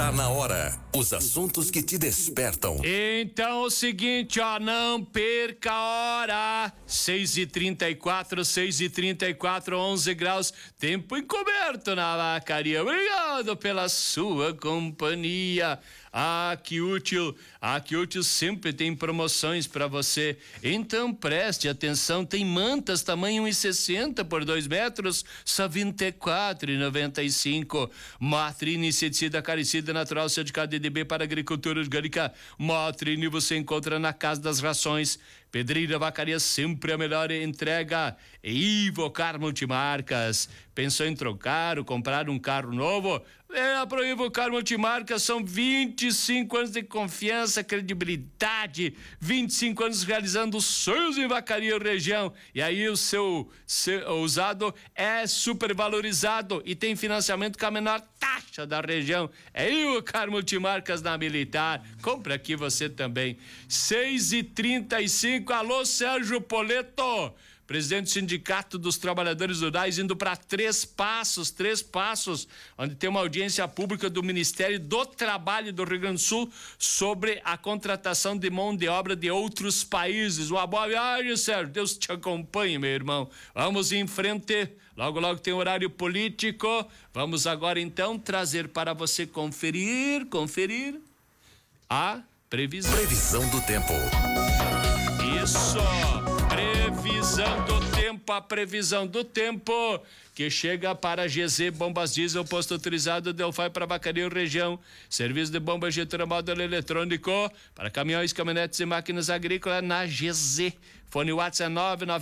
Tá na hora. Os assuntos que te despertam. Então, o seguinte, ó, não perca a hora. 6h34, 11 graus, tempo encoberto na vacaria. Obrigado pela sua companhia. Que útil sempre tem promoções para você. Então preste atenção, tem mantas tamanho 1,60 por 2 metros, só R$24,95. Matrine inseticida acaricida natural certificado DDB para agricultura orgânica. Matrine você encontra na Casa das Rações. Pedreira Vacaria, sempre a melhor entrega. E Ivocar Multimarcas. Pensou em trocar ou comprar um carro novo? Venha pro Ivocar Multimarcas, são 25 anos de confiança, credibilidade, 25 anos realizando sonhos em Vacaria região. E aí o seu usado é super valorizado e tem financiamento com a menor taxa da região. É Ivocar Multimarcas na Militar. Compre aqui você também. 6h35, alô Sérgio Poleto, presidente do Sindicato dos Trabalhadores Rurais, indo para Três Passos, onde tem uma audiência pública do Ministério do Trabalho do Rio Grande do Sul sobre a contratação de mão de obra de outros países. Uma boa viagem, Sérgio. Deus te acompanhe, meu irmão. Vamos em frente. Logo tem horário político. Vamos agora, então, trazer para você conferir a previsão. Previsão do tempo. Isso! A previsão do tempo que chega para GZ Bombas Diesel, posto autorizado Delphi para Vacaria região. Serviço de bomba injetora módulo eletrônico para caminhões, caminhonetes e máquinas agrícolas na GZ. Fone WhatsApp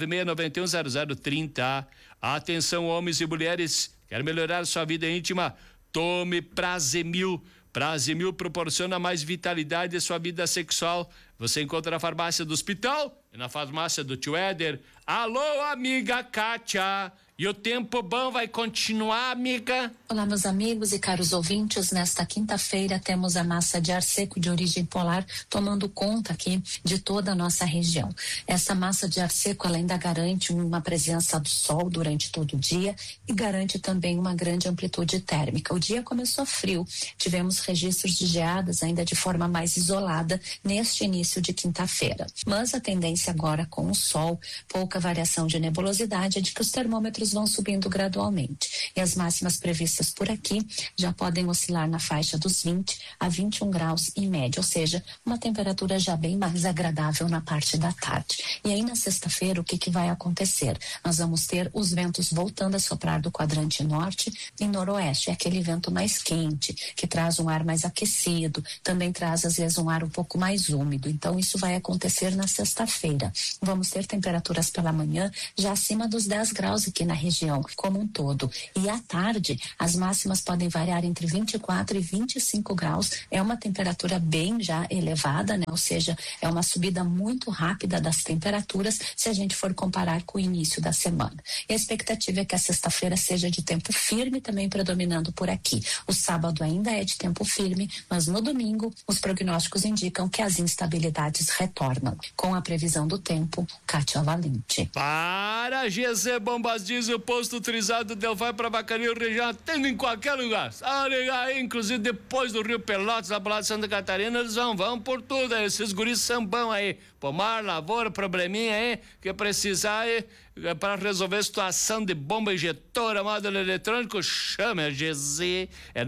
996910030. Atenção, homens e mulheres, quer melhorar sua vida íntima? Tome Prazemil. Prazemil proporciona mais vitalidade à sua vida sexual. Você encontra na farmácia do hospital e na farmácia do Tio Éder. Alô, amiga Kátia. E o tempo bom vai continuar, amiga? Olá, meus amigos e caros ouvintes. Nesta quinta-feira temos a massa de ar seco de origem polar tomando conta aqui de toda a nossa região. Essa massa de ar seco ela ainda garante uma presença do sol durante todo o dia e garante também uma grande amplitude térmica. O dia começou frio, tivemos registros de geadas ainda de forma mais isolada neste início de quinta-feira. Mas a tendência agora com o sol, pouca variação de nebulosidade, é de que os termômetros vão subindo gradualmente. E as máximas previstas por aqui já podem oscilar na faixa dos 20 a 21 graus em média, ou seja, uma temperatura já bem mais agradável na parte da tarde. E aí na sexta-feira o que vai acontecer? Nós vamos ter os ventos voltando a soprar do quadrante norte e noroeste, é aquele vento mais quente, que traz um ar mais aquecido, também traz às vezes um ar um pouco mais úmido. Então isso vai acontecer na sexta-feira. Vamos ter temperaturas pela manhã já acima dos 10 graus aqui na região como um todo. E à tarde, as máximas podem variar entre 24 e 25 graus. É uma temperatura bem já elevada, né? Ou seja, é uma subida muito rápida das temperaturas se a gente for comparar com o início da semana. E a expectativa é que a sexta-feira seja de tempo firme também predominando por aqui. O sábado ainda é de tempo firme, mas no domingo os prognósticos indicam que as instabilidades retornam. Com a previsão do tempo, Kátia Valente. Para GZ Bombas Diesel, o posto autorizado Delphi para Vacaria região, tendo em qualquer lugar. Aí, inclusive depois do Rio Pelotas, lá pro lado de Santa Catarina, eles vão por tudo aí, esses guris sambão aí, pomar, lavoura, probleminha aí, que precisar aí, para resolver a situação de bomba injetora, módulo eletrônico, chame a GZ, é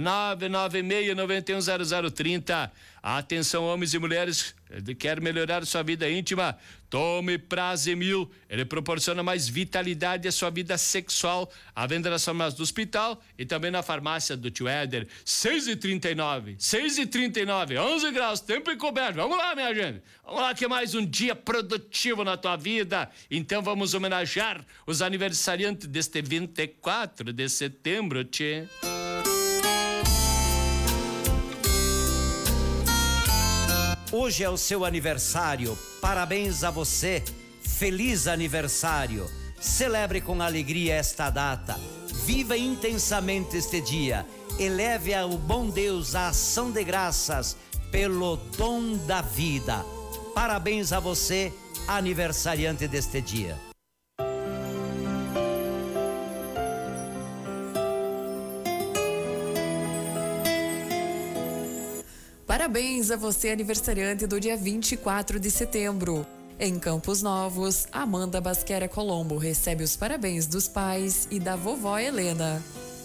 996910030. Atenção, homens e mulheres, quer melhorar sua vida íntima? Tome Prazemil, ele proporciona mais vitalidade à sua vida sexual. À venda nas farmácias do hospital e também na farmácia do Tio Éder. 6h39, 11 graus, tempo encoberto. Vamos lá, minha gente. Vamos lá, que é mais um dia produtivo na tua vida. Então vamos homenagear os aniversariantes deste 24 de setembro, tchê. Hoje é o seu aniversário, parabéns a você, feliz aniversário. Celebre com alegria esta data, viva intensamente este dia, eleve ao bom Deus a ação de graças pelo dom da vida. Parabéns a você, aniversariante deste dia. Parabéns a você, aniversariante do dia 24 de setembro. Em Campos Novos, Amanda Basquera Colombo recebe os parabéns dos pais e da vovó Helena.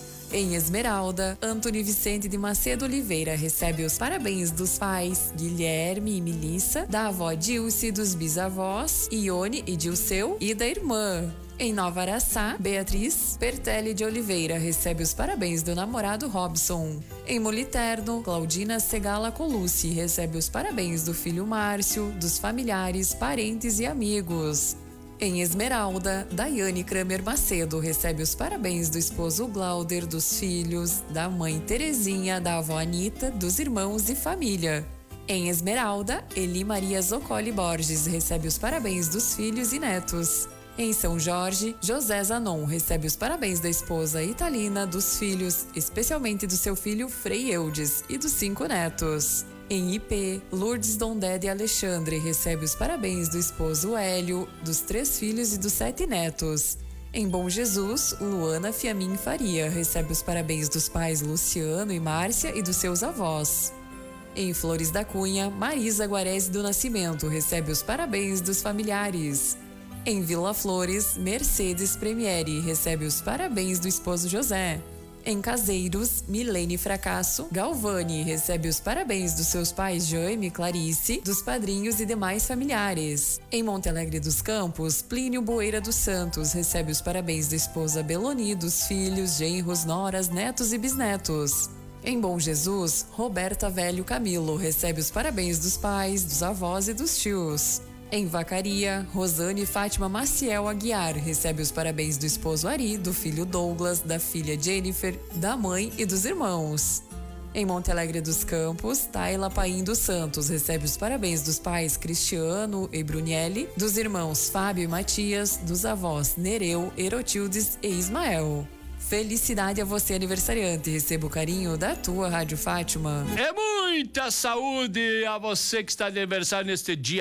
Em Esmeralda, Antônio Vicente de Macedo Oliveira recebe os parabéns dos pais Guilherme e Melissa, da avó Dilce, dos bisavós Ione e Dilceu e da irmã. Em Nova Araçá, Beatriz Pertelli de Oliveira recebe os parabéns do namorado Robson. Em Moliterno, Claudina Segala Colucci recebe os parabéns do filho Márcio, dos familiares, parentes e amigos. Em Esmeralda, Daiane Kramer Macedo recebe os parabéns do esposo Glauder, dos filhos, da mãe Terezinha, da avó Anita, dos irmãos e família. Em Esmeralda, Eli Maria Zoccoli Borges recebe os parabéns dos filhos e netos. Em São Jorge, José Zanon recebe os parabéns da esposa Italina, dos filhos, especialmente do seu filho Frei Eudes e dos 5 netos. Em IP, Lourdes Dondé de Alexandre recebe os parabéns do esposo Hélio, dos 3 filhos e dos 7 netos. Em Bom Jesus, Luana Fiamin Faria recebe os parabéns dos pais Luciano e Márcia e dos seus avós. Em Flores da Cunha, Marisa Guarese do Nascimento recebe os parabéns dos familiares. Em Vila Flores, Mercedes Premieri recebe os parabéns do esposo José. Em Caseiros, Milene Fracasso Galvani recebe os parabéns dos seus pais Jaime e Clarice, dos padrinhos e demais familiares. Em Monte Alegre dos Campos, Plínio Boeira dos Santos recebe os parabéns da esposa Beloni, dos filhos, genros, noras, netos e bisnetos. Em Bom Jesus, Roberta Velho Camilo recebe os parabéns dos pais, dos avós e dos tios. Em Vacaria, Rosane Fátima Maciel Aguiar recebe os parabéns do esposo Ari, do filho Douglas, da filha Jennifer, da mãe e dos irmãos. Em Monte Alegre dos Campos, Taila Paim dos Santos recebe os parabéns dos pais Cristiano e Brunelli, dos irmãos Fábio e Matias, dos avós Nereu, Erotildes e Ismael. Felicidade a você, aniversariante. Receba o carinho da tua Rádio Fátima. É muita saúde a você que está de aniversário neste dia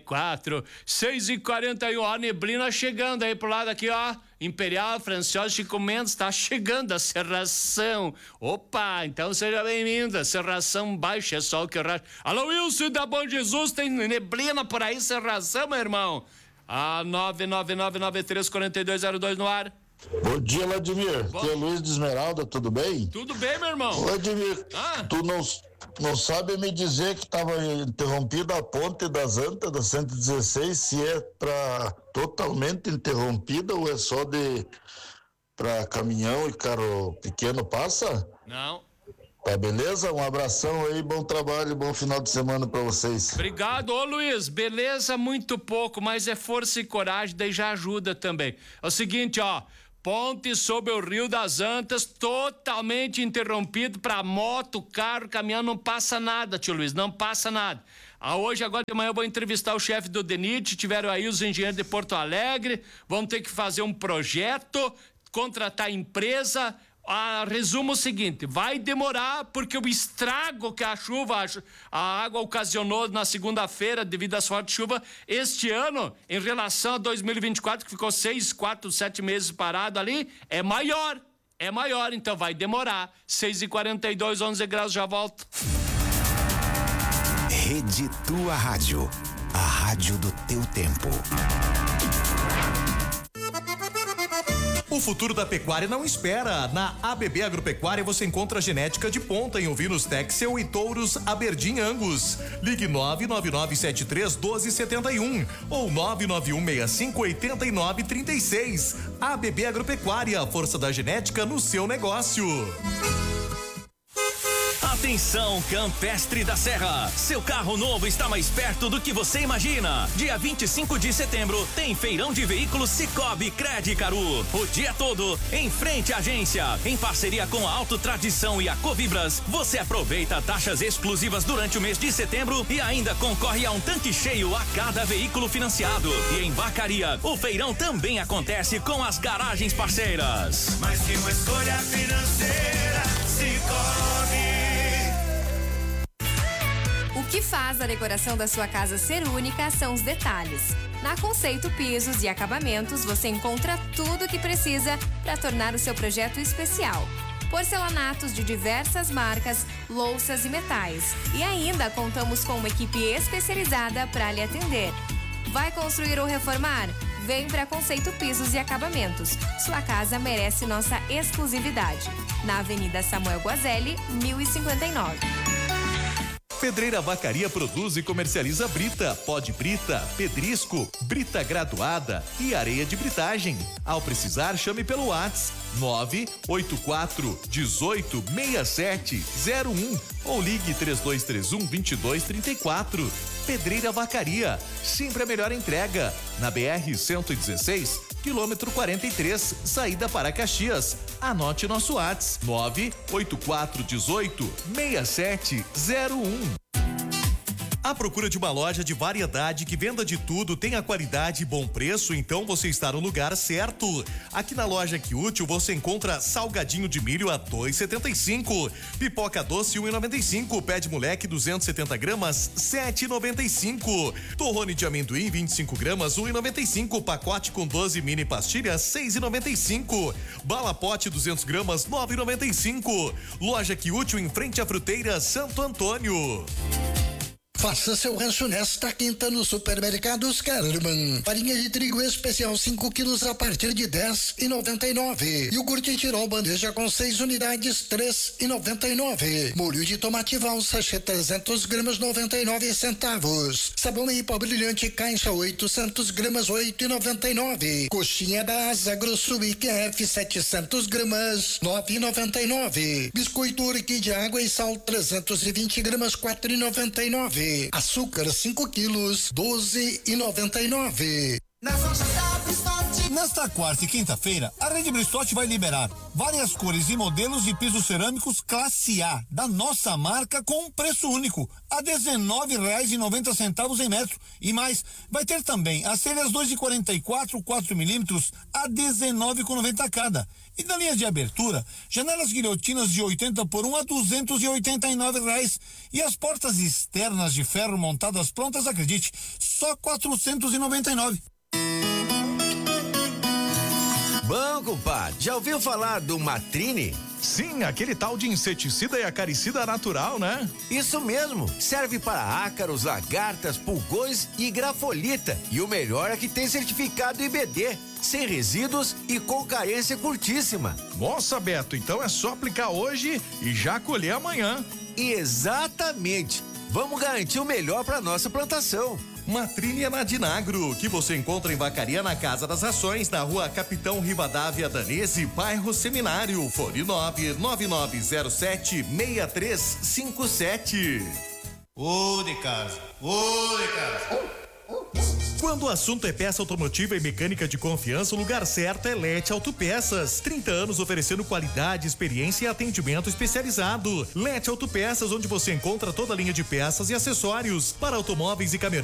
24, 6h41. A neblina chegando aí pro lado aqui, ó. Imperial, Franciosa, Chico Mendes, tá chegando a Serração. Opa, então seja bem-vinda. Serração baixa, é só o que racha. Alô, Wilson da Bom Jesus, tem neblina por aí, Serração, meu irmão. A 999934202 no ar. Bom dia, Vladimir. Aqui é Luiz de Esmeralda, tudo bem? Tudo bem, meu irmão. Vladimir, tu não sabe me dizer que estava interrompida a ponte das Antas, da 116, se é totalmente interrompida ou é só para caminhão e carro pequeno passa? Não. Tá, beleza? Um abração aí, bom trabalho, bom final de semana pra vocês. Obrigado, ô Luiz, beleza, muito pouco, mas é força e coragem, daí já ajuda também. É o seguinte, ó, ponte sobre o Rio das Antas, totalmente interrompido para moto, carro, caminhão, não passa nada, tio Luiz, não passa nada. Hoje, agora de manhã, eu vou entrevistar o chefe do DENIT, tiveram aí os engenheiros de Porto Alegre, vão ter que fazer um projeto, contratar a empresa. Resumo o seguinte, vai demorar porque o estrago que a água ocasionou na segunda-feira devido às fortes chuvas este ano, em relação a 2024, que ficou 6, 4, 7 meses parado ali, é maior, então vai demorar. 6h42, 11 graus, já volto. Rede Tua Rádio, a rádio do teu tempo. O futuro da pecuária não espera. Na ABB Agropecuária você encontra genética de ponta em ovinos Texel e touros Aberdeen Angus. Ligue 999731271 ou 991658936. ABB Agropecuária, força da genética no seu negócio. Atenção, Campestre da Serra, seu carro novo está mais perto do que você imagina. Dia 25 de setembro tem feirão de veículos Cicobi Cred Caru. O dia todo em frente à agência, em parceria com a Auto Tradição e a Covibras, você aproveita taxas exclusivas durante o mês de setembro e ainda concorre a um tanque cheio a cada veículo financiado. E em Vacaria, o feirão também acontece com as garagens parceiras. Mais que uma escolha financeira, Cicobi. O que faz a decoração da sua casa ser única são os detalhes. Na Conceito Pisos e Acabamentos, você encontra tudo o que precisa para tornar o seu projeto especial. porcelanatos de diversas marcas, louças e metais. E ainda contamos com uma equipe especializada para lhe atender. Vai construir ou reformar? Vem para Conceito Pisos e Acabamentos. Sua casa merece nossa exclusividade. Na Avenida Samuel Guazelli, 1059. Pedreira Vacaria produz e comercializa brita, pó de brita, pedrisco, brita graduada e areia de britagem. Ao precisar, chame pelo WhatsApp 984 18 6701 ou ligue 3231-2234. Pedreira Vacaria, sempre a melhor entrega. Na BR-116, quilômetro 43, saída para Caxias. Anote nosso WhatsApp 984 18 6701. À procura de uma loja de variedade que venda de tudo, tenha qualidade e bom preço, então você está no lugar certo. Aqui na loja Que Útil você encontra salgadinho de milho a 2,75, pipoca doce 1,95, pé de moleque 270 gramas 7,95, torrone de amendoim 25 gramas 1,95, pacote com 12 mini pastilhas 6,95, bala pote 200 gramas 9,95. Loja Que Útil em frente à Fruteira Santo Antônio. Faça seu rancho nesta quinta no Supermercados Kerman. Farinha de trigo especial 5 quilos a partir de 10,99. Iogurte Tirol bandeja com 6 unidades 3,99. Molho de tomate Val sachê 300 gramas 99 centavos. Sabão em pó brilhante caixa 800 gramas 8,99. Coxinha da Asa Grosso IQF 700 gramas 9,99. Biscoito Orquídea água e sal 320 gramas 4,99. Açúcar 5 quilos 12,99. Nesta quarta e quinta-feira, a Rede Bristotti vai liberar várias cores e modelos de pisos cerâmicos classe A da nossa marca com um preço único a R$19,90 em metro. E mais, vai ter também as telhas 2,44 4 milímetros a R$19,90 cada. E na linha de abertura, janelas guilhotinas de 80 por 1 a R$289. E as portas externas de ferro montadas prontas, acredite, só R$499. Bom, compadre, já ouviu falar do Matrine? Sim, aquele tal de inseticida e acaricida natural, né? Isso mesmo, serve para ácaros, lagartas, pulgões e grafolita. E o melhor é que tem certificado IBD, sem resíduos e com carência curtíssima. Nossa, Beto, então é só aplicar hoje e já colher amanhã. Exatamente, vamos garantir o melhor para nossa plantação. Matrine é na Dinagro, que você encontra em Vacaria na Casa das Rações, na rua Capitão Rivadavia Danese, bairro Seminário, fone 99907-6357. Ô de casa, ô de casa. Quando o assunto é peça automotiva e mecânica de confiança, o lugar certo é Lete Autopeças. 30 anos oferecendo qualidade, experiência e atendimento especializado. Lete Autopeças, onde você encontra toda a linha de peças e acessórios para automóveis e caminhonetes